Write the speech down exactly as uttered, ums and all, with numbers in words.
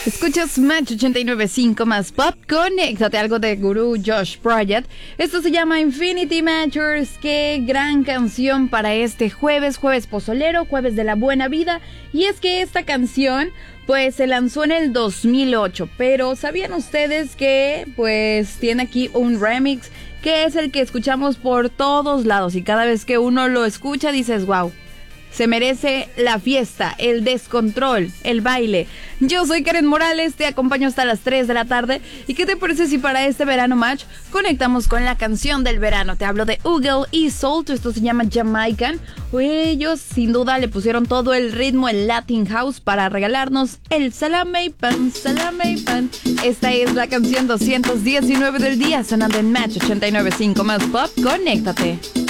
Escuchas Match ochenta y nueve punto cinco más Pop. Conéctate, algo de Guru Josh Project. Esto se llama Infinity Matchers. Qué gran canción para este jueves, jueves pozolero, jueves de la buena vida. Y es que esta canción pues se lanzó en el dos mil ocho, pero ¿sabían ustedes que pues tiene aquí un remix que es el que escuchamos por todos lados? Y cada vez que uno lo escucha dices, wow, se merece la fiesta, el descontrol, el baile. Yo soy Karen Morales, te acompaño hasta las tres de la tarde. ¿Y qué te parece si para este verano match conectamos con la canción del verano? Te hablo de Ugal y Salt, esto se llama Jamaican. Ellos sin duda le pusieron todo el ritmo, el Latin House, para regalarnos el salame y pan, salame y pan. Esta es la canción doscientos diecinueve del día, sonando en Match ochenta y nueve punto cinco más Pop. Conéctate.